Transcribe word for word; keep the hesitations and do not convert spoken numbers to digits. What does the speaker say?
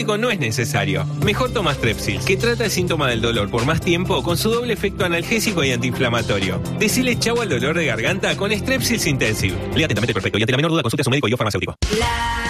no es necesario. Mejor toma Strepsils, que trata el síntoma del dolor por más tiempo con su doble efecto analgésico y antiinflamatorio. Decile chau al dolor de garganta con Strepsils Intensive. Lea atentamente el prospecto y ante la menor duda consulte a su médico y o farmacéutico. La